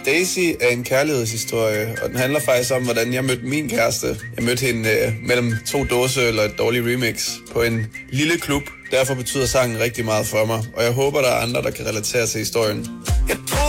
Daisy er en kærlighedshistorie, og den handler faktisk om, hvordan jeg mødte min kæreste. Jeg mødte hende mellem 2 dåseøl og et dårligt remix på en lille klub. Derfor betyder sangen rigtig meget for mig, og jeg håber, der er andre, der kan relatere til historien. Jeg